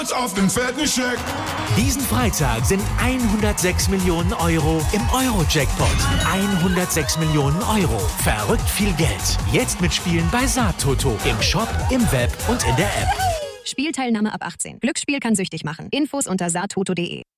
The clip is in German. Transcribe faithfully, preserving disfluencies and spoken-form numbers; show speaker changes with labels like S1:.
S1: auf den fetten Scheck.
S2: Diesen Freitag sind hundertsechs Millionen Euro im Euro-Jackpot. hundertsechs Millionen Euro. Verrückt viel Geld. Jetzt mitspielen bei Saattoto. Im Shop, im Web und in der App.
S3: Spielteilnahme ab achtzehn. Glücksspiel kann süchtig machen. Infos unter saattoto punkt de.